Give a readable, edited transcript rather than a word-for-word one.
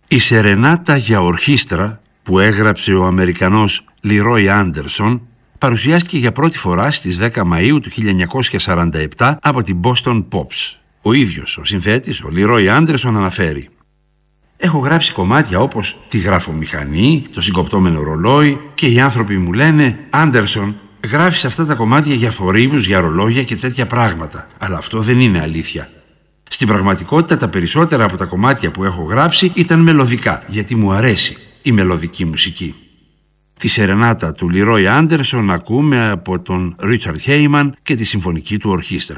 Η Σερενάτα για ορχήστρα που έγραψε ο Αμερικανός Λιρόι Άντερσον παρουσιάστηκε για πρώτη φορά στις 10 Μαΐου του 1947 από την Boston Pops. Ο ίδιος ο συνθέτης, ο Λιρόι Άντερσον, αναφέρει: «Έχω γράψει κομμάτια όπως τη γραφομηχανή, το συγκοπτόμενο ρολόι και οι άνθρωποι μου λένε «Άντερσον, γράφεις αυτά τα κομμάτια για θορύβους, για ρολόγια και τέτοια πράγματα». Αλλά αυτό δεν είναι αλήθεια. Στην πραγματικότητα τα περισσότερα από τα κομμάτια που έχω γράψει ήταν μελωδικά, γιατί μου αρέσει η μελωδική μουσική». Τη Σερενάτα του Λιρόι Άντερσον ακούμε από τον Ρίτσαρντ Χέιμαν και τη συμφωνική του ορχήστρα.